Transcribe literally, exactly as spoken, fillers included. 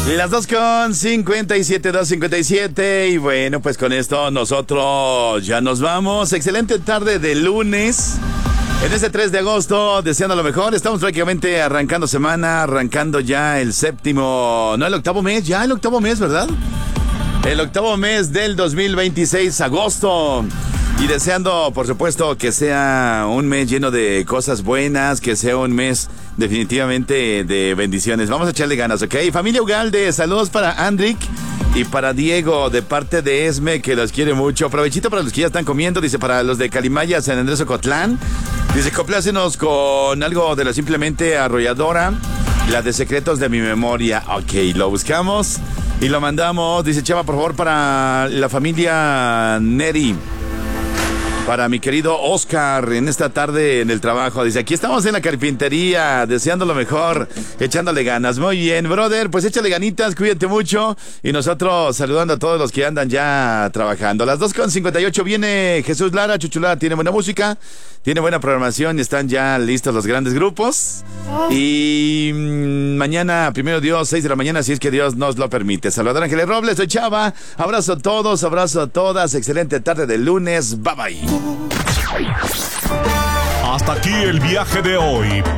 Las dos con cincuenta y siete, dos cincuenta y siete. Y bueno, pues con esto nosotros ya nos vamos. Excelente tarde de lunes. En este tres de agosto, deseando lo mejor. Estamos prácticamente arrancando semana, arrancando ya el séptimo, no, el octavo mes, ya el octavo mes, ¿verdad? El octavo mes del dos mil veintiséis, agosto. Y deseando, por supuesto, que sea un mes lleno de cosas buenas, que sea un mes definitivamente de bendiciones. Vamos a echarle ganas, ¿ok? Familia Ugalde, saludos para Andrick y para Diego, de parte de Esme, que los quiere mucho. Provechito para los que ya están comiendo, dice, para los de Calimaya, San Andrés Ocotlán. Dice, complácenos con algo de la simplemente arrolladora, la de Secretos de mi Memoria. Ok, lo buscamos y lo mandamos. Dice, Chava, por favor, para la familia Neri. Para mi querido Oscar, en esta tarde en el trabajo. Dice, aquí estamos en la carpintería, deseando lo mejor, echándole ganas. Muy bien, brother, pues échale ganitas, cuídate mucho. Y nosotros saludando a todos los que andan ya trabajando. Las dos con cincuenta y ocho viene Jesús Lara. Chuchulada tiene buena música, tiene buena programación y están ya listos los grandes grupos. Y mmm, mañana, primero Dios, seis de la mañana, si es que Dios nos lo permite. Saludar a Ángeles Robles, soy Chava. Abrazo a todos, abrazo a todas. Excelente tarde de lunes. Bye bye. Hasta aquí el viaje de hoy.